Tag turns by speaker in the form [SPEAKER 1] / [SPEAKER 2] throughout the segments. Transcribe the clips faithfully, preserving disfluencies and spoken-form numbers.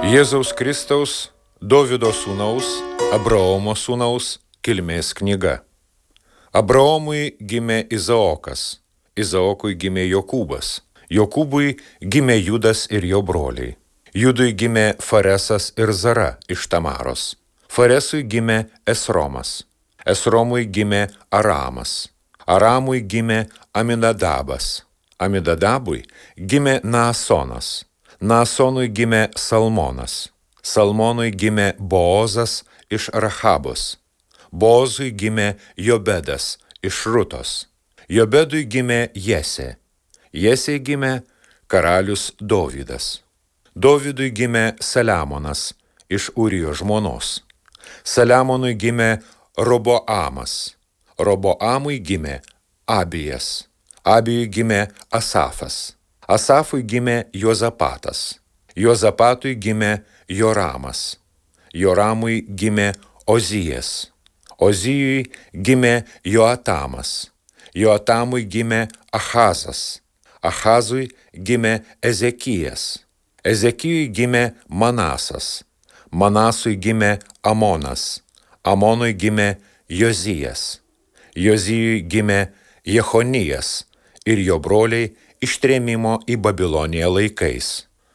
[SPEAKER 1] Jėzaus Kristaus, Dovydo sūnaus, Abraomo sūnaus kilmės knyga. Abraomui gimė Izaokas, Izaokui gimė Jokūbas, Jokūbui gimė Judas ir jo broliai. Judui gimė Faresas ir Zara iš Tamaros. Faresui gimė Esromas, Esromui gimė Aramas, Aramui gimė Aminadabas, Aminadabui gimė Naasonas, Naasonui gimė Salmonas, Salmonui gimė Boozas iš Rahabos, Boozui gimė Jobedas iš Rutos, Jobedui gimė Jesė, Jesei gimė karalius Dovydas, Dovydui gimė Saliamonas iš Urijo žmonos, Saliamonui gimė Roboamas, Roboamui gimė Abijas, Abijui gimė Asafas, Asafui gimė Jozapatas, Jozapatui gimė Joramas, Joramui gimė Ozijas, Ozijui gimė Joatamas, Joatamui gimė Ahazas, Ahazui gimė Ezekijas, Ezekijui gimė Manasas, Manasui gimė Amonas, Amonui gimė Jozijas, Jozijui gimė Jechonijas ir jo broliai ištrėmimo į Babiloniją laikais.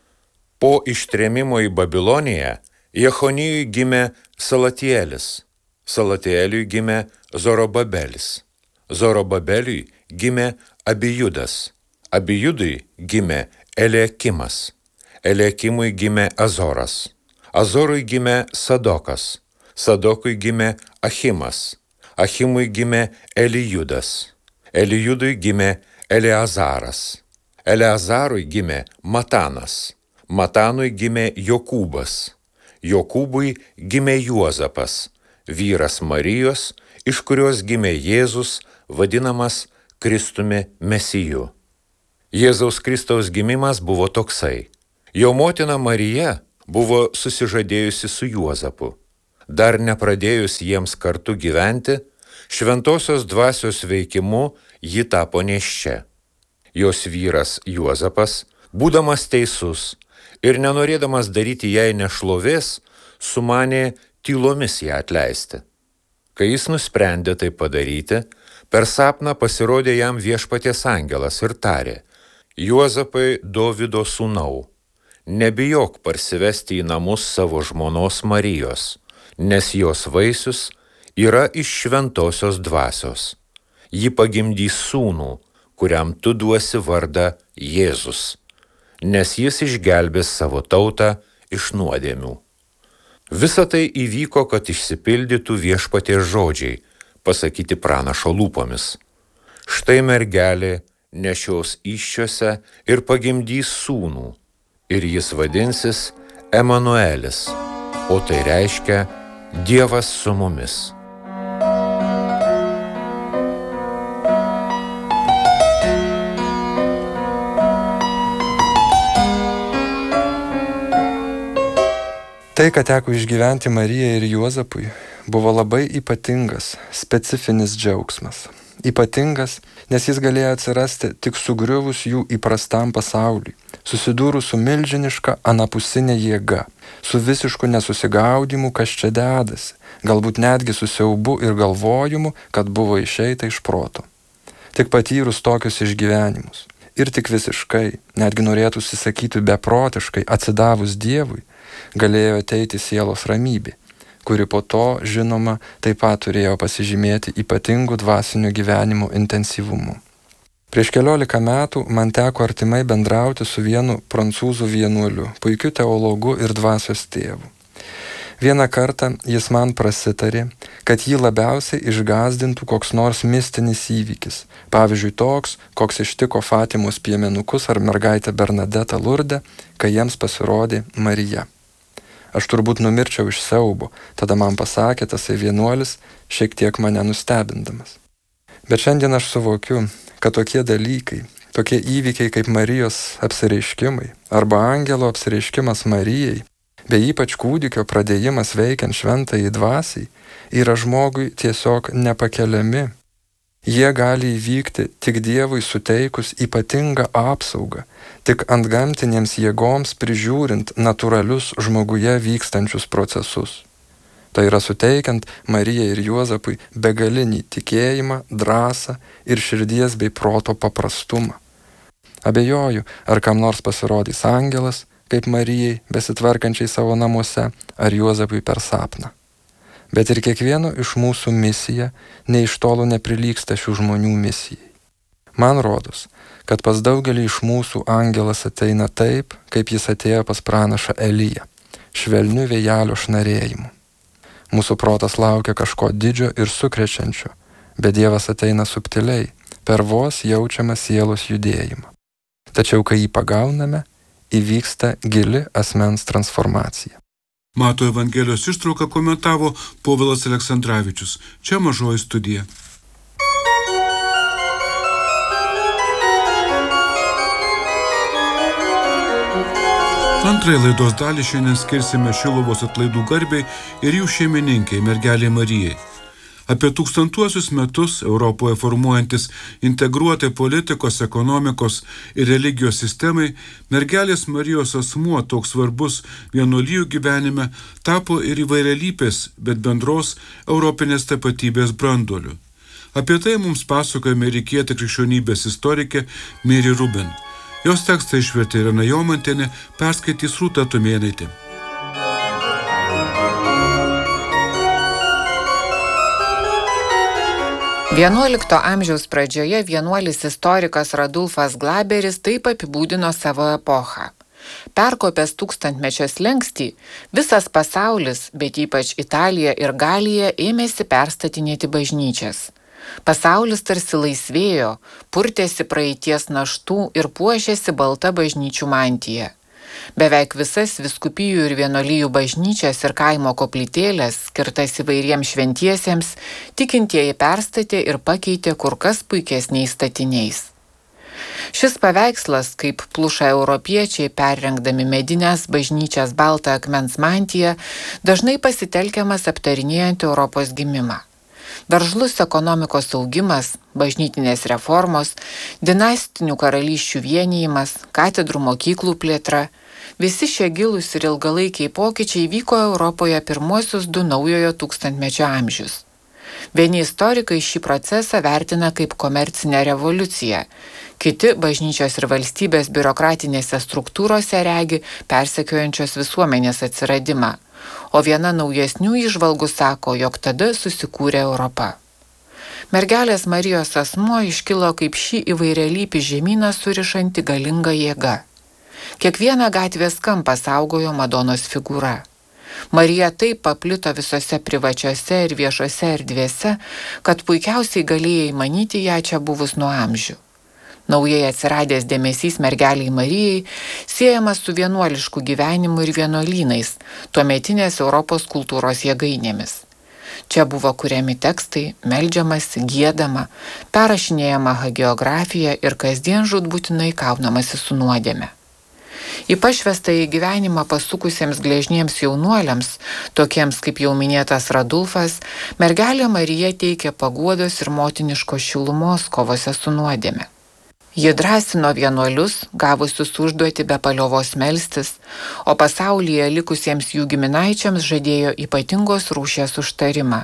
[SPEAKER 1] Po ištrėmimo į Babiloniją Jechonijui gimė Salatielis, Salatieliui gimė Zorobabelis, Zorobabeliui gimė Abijudas, Abijudui gimė Eliakimas, Eliakimui gimė Azoras, Azorui gimė Sadokas, Sadokui gimė Achimas, Achimui gimė Elijudas, Elijudui gimė Eleazaras, Eleazarui gimė Matanas, Matanui gimė Jokūbas, Jokūbui gimė Juozapas, vyras Marijos, iš kurios gimė Jėzus, vadinamas Kristumi Mesiju. Jėzaus Kristaus gimimas buvo toksai. Jo motina Marija buvo susižadėjusi su Juozapu. Dar nepradėjus jiems kartu gyventi, šventosios dvasios veikimu ji tapo nėščia. Jos vyras Juozapas, būdamas teisus ir nenorėdamas daryti jai nešlovės, sumanė tylomis ją atleisti. Kai jis nusprendė tai padaryti, per sapną pasirodė jam viešpaties angelas ir tarė: Juozapai, Dovydo sūnau, nebijok parsivesti į namus savo žmonos Marijos, nes jos vaisius yra iš šventosios dvasios. Ji pagimdys sūnų, kuriam tu duosi vardą Jėzus, nes jis išgelbės savo tautą iš nuodėmių. Visa tai įvyko, kad išsipildytų viešpaties žodžiai, pasakyti pranašo lūpomis. Štai mergelė nešios įsčiose ir pagimdys sūnų, ir jis vadinsis Emanuelis, o tai reiškia Dievas su mumis.
[SPEAKER 2] Tai, ką teko išgyventi Marijai ir Juozapui, buvo labai ypatingas, specifinis džiaugsmas. Ypatingas, nes jis galėjo atsirasti tik sugriuvus jų įprastam pasauliui, susidūrus su milžiniška anapusinė jėga, su visišku nesusigaudimu, kas čia dedasi, galbūt netgi su siaubu ir galvojimu, kad buvo išeita iš proto. Tik patyrus tokius išgyvenimus ir tik visiškai, netgi norėtųsi sakyti beprotiškai atsidavus Dievui, galėjo ateiti sielos ramybė, kuri po to, žinoma, taip pat turėjo pasižymėti ypatingų dvasinio gyvenimo intensyvumu. Prieš keliolika metų man teko artimai bendrauti su vienu prancūzų vienuoliu, puikiu teologu ir dvasios tėvu. Vieną kartą jis man prasitarė, kad jį labiausiai išgąsdintų koks nors mistinis įvykis, pavyzdžiui toks, koks ištiko Fatimos piemenukus ar mergaitę Bernadetą Lurde, kai jiems pasirodė Marija. Aš turbūt numirčiau iš siaubo, tada man pasakė tasai vienuolis, šiek tiek mane nustebindamas. Bet šiandien aš suvokiu, kad tokie dalykai, tokie įvykiai kaip Marijos apsireiškimai arba angelo apsireiškimas Marijai, bei ypač kūdikio pradėjimas veikiant šventajai dvasiai, yra žmogui tiesiog nepakeliami. Jie gali įvykti tik Dievui suteikus ypatingą apsaugą, tik antgamtinėms jėgoms prižiūrint natūralius žmoguje vykstančius procesus. Tai yra suteikiant Marijai ir Juozapui begalinį tikėjimą, drąsą ir širdies bei proto paprastumą. Abejoju, ar kam nors pasirodys angelas, kaip Marijai besitvarkančiai savo namuose, ar Juozapui per sapną. Bet ir kiekvieno iš mūsų misija nei iš tolo neprilygsta šių žmonių misijai. Man rodos, kad pas daugelį iš mūsų angelas ateina taip, kaip jis atėjo pas pranašą Eliją, švelniu vėjelio šnarėjimu. Mūsų protas laukia kažko didžio ir sukrečiančio, bet Dievas ateina subtiliai, per vos jaučiamą sielos judėjimą. Tačiau, kai jį pagauname, įvyksta gili asmens transformacija.
[SPEAKER 3] Mato Evangelijos ištrauką komentavo Povilas Aleksandravičius. Čia Mažoji studija. Antrąją laidos dalį šiandien skirsime Šiluvos atlaidų garbei ir jų šeimininkai, mergelei Marijai. Apie tūkstantuosius metus Europoje formuojantis integruotai politikos, ekonomikos ir religijos sistemai, mergelės Marijos asmuo toks svarbus vienuolijų gyvenime tapo ir įvairialypės, bet bendros europinės tapatybės branduoliu. Apie tai mums pasakoja amerikietė krikščionybės istorikė Mary Rubin. Jos tekstą išvertė Irena Jomantienė, perskaitys Rūta Tumėnaitė.
[SPEAKER 4] vienuolikto amžiaus pradžioje vienuolis istorikas Radulfas Glaberis taip apibūdino savo epochą. Perkopęs tūkstantmečio slenkstį, visas pasaulis, bet ypač Italija ir Galija, ėmėsi perstatinėti bažnyčias. Pasaulis tarsi laisvėjo, purtėsi praeities naštų ir puošėsi balta bažnyčių mantija. Beveik visas vyskupijų ir vienuolijų bažnyčias ir kaimo koplytėlės, skirtas įvairiems šventiesiems, tikintieji perstatė ir pakeitė kur kas puikesniais statiniais. Šis paveikslas, kaip pluša europiečiai perrengdami medines bažnyčias baltą akmens mantiją, dažnai pasitelkiamas aptarinėjant Europos gimimą. Veržlus ekonomikos augimas, bažnytinės reformos, dinastinių karalysčių vienijimas, katedrų mokyklų plėtra, visi šie gilūs ir ilgalaikiai pokyčiai vyko Europoje pirmuosius du naujojo tūkstantmečio amžius. Vieni istorikai šį procesą vertina kaip komercinę revoliuciją, kiti bažnyčios ir valstybės biurokratinėse struktūrose regi persekiojančios visuomenės atsiradimą, o viena naujesnių įžvalgų sako, jog tada susikūrė Europa. Mergelės Marijos asmuo iškilo kaip šį įvairialypį žemyną surišanti galinga jėga. Kiekvieną gatvės kampą saugojo Madonos figūra. Marija taip paplito visose privačiose ir viešose erdvėse, kad puikiausiai galėjai manyti ją čia buvus nuo amžių. Naujai atsiradęs dėmesys mergeliai Marijai siejamas su vienuolišku gyvenimu ir vienuolynais, tuometinės Europos kultūros jėgainėmis. Čia buvo kuriami tekstai, meldžiamasi, giedama, perrašinėjama hagiografija ir kasdien žūtbūtinai kaunamasi su nuodėme. Į pašvestąjį gyvenimą pasukusiems gležniems jaunuoliams, tokiems kaip jau minėtas Radulfas, mergelė Marija teikė paguodos ir motiniškos šilumos kovose su nuodėme. Ji drąsino vienuolius, gavusius užduoti be paliovos melstis, o pasaulyje likusiems jų giminaičiams žadėjo ypatingos rūšies užtarimą.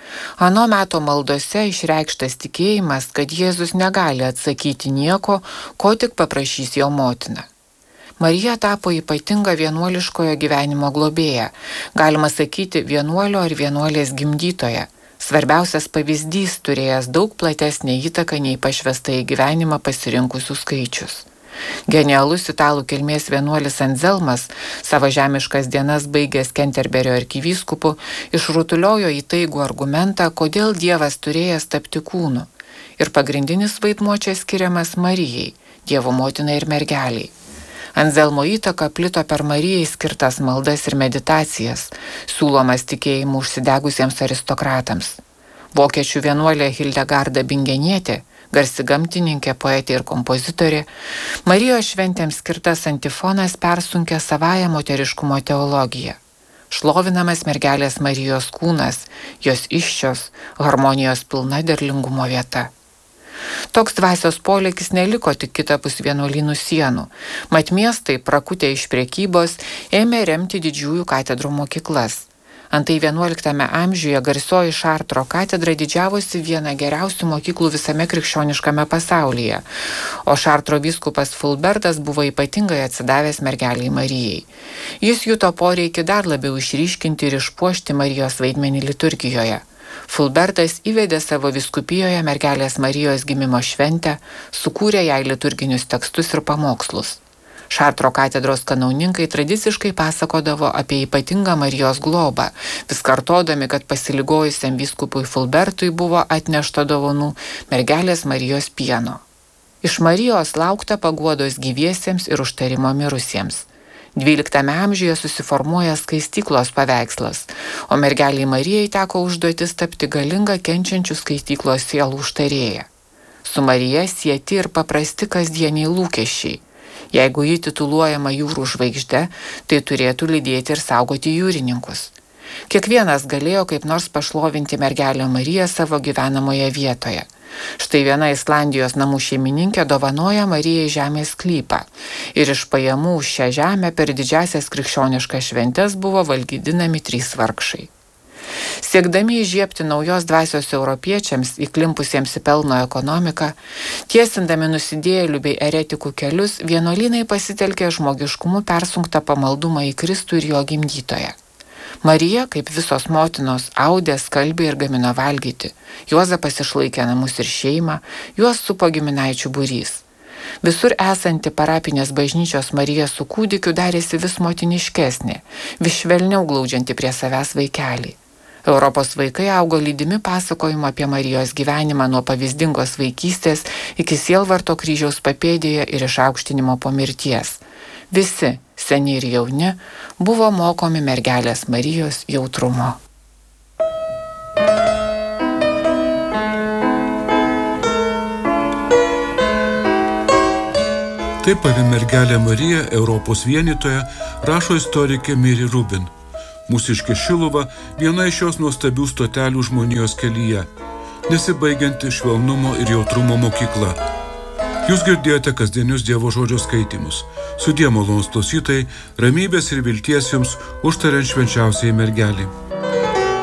[SPEAKER 4] Ano meto maldose išreikštas tikėjimas, kad Jėzus negali atsakyti nieko, ko tik paprašys jo motina. Marija tapo ypatinga vienuoliškojo gyvenimo globėja, galima sakyti vienuolio ar vienuolės gimdytoja. Svarbiausias pavyzdys turėjęs daug platesnę įtaką nei pašvestąjį gyvenimą pasirinkusių skaičius. Genialus italų kilmės vienuolis Anzelmas, savo žemiškas dienas baigęs Kenterberio arkivyskupu, išrutuliojo įtaigų argumentą, kodėl Dievas turėjęs tapti kūnu. Ir pagrindinis vaidmuo čia skiriamas Marijai, Dievo motinai ir mergeliai. Anzelmo įtaka plito per Marijai skirtas maldas ir meditacijas, siūlomas tikėjimu užsidegusiems aristokratams. Vokiečių vienuolė Hildegarda Bingenietė, garsi gamtininkė, poetė ir kompozitorė, Marijos šventėms skirtas antifonas persunkė savąją moteriškumo teologiją. Šlovinamas mergelės Marijos kūnas, jos iščios, harmonijos pilna derlingumo vieta. Toks dvasios polėkis neliko tik kitapus vienuolynų sienų, mat miestai, prakutę iš prekybos, ėmė remti didžiųjų katedrų mokyklas. Antai vienuoliktame amžiuje garsioji Šartro katedra didžiavosi viena geriausių mokyklų visame krikščioniškame pasaulyje, o Šartro vyskupas Fulbertas buvo ypatingai atsidavęs mergeliai Marijai. Jis juto poreikį dar labiau išryškinti ir išpuošti Marijos vaidmenį liturgijoje. Fulbertas įvedė savo vyskupijoje mergelės Marijos gimimo šventę, sukūrė jai liturginius tekstus ir pamokslus. Šartro katedros kanauninkai tradiciškai pasakodavo apie ypatingą Marijos globą, vis kartodami, kad pasiligojusiam vyskupui Fulbertui buvo atnešta dovanų mergelės Marijos pieno. Iš Marijos laukta paguodos gyviesiems ir užtarimo mirusiems. dvyliktame amžiuje susiformuoja skaistyklos paveikslas, o mergeliai Marijai teko užduotis tapti galingą kenčiančių skaistyklos sielų užtarėją. Su Marija sieti ir paprasti kasdieniai lūkesčiai. Jeigu ji tituluojama jūrų žvaigžde, tai turėtų lydėti ir saugoti jūrininkus. Kiekvienas galėjo kaip nors pašlovinti mergelę Mariją savo gyvenamoje vietoje. Štai viena Islandijos namų šeimininkė dovanoja Marijai žemės sklypą ir iš pajamų už šią žemę per didžiasias krikščioniškas šventes buvo valgydinami trys vargšai. Siekdami įžiebti naujos dvasios europiečiams, įklimpusiems į pelno ekonomiką, tiesindami nusidėjėlių bei eretikų kelius, vienuolynai pasitelkė žmogiškumu persunktą pamaldumą į Kristų ir jo gimdytoją. Marija, kaip visos motinos, audė, skalbė ir gamino valgyti. Juozapas išlaikė namus ir šeimą, juos supo giminaičių būrys. Visur esanti parapinės bažnyčios Marija su kūdikiu darėsi vis motiniškesnė, vis švelniau glaudžianti prie savęs vaikelį. Europos vaikai augo lydimi pasakojimo apie Marijos gyvenimą nuo pavyzdingos vaikystės iki sielvarto kryžiaus papėdėje ir išaukštinimo po mirties. Visi, seni ir jauni, buvo mokomi mergelės Marijos jautrumo.
[SPEAKER 3] Taip apie mergelę Mariją, Europos vienytoją, rašo istorikė Miri Rubin. Mūsiškė Šiluva viena iš šios nuostabių stotelių žmonijos kelyje, nesibaigianti švelnumo ir jautrumo mokykla. Jūs girdėjote kasdienius Dievo žodžio skaitymus. Sudie malonūs klausytojai, ramybės ir vilties jums užtariant švenčiausiai mergelei.